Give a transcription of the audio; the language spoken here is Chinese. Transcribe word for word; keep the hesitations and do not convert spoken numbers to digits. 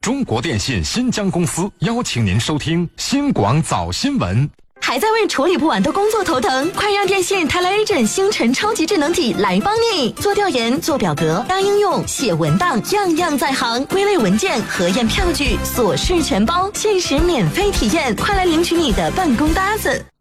中国电信新疆公司邀请您收听新广早新闻。 还在为处理不完的工作头疼？快让电信 Telegent 星辰超级智能体来帮你！做调研、做表格、搭应用、写文档，样样在行。归类文件、核验票据，琐事全包，限时免费体验，快来领取你的办公搭子！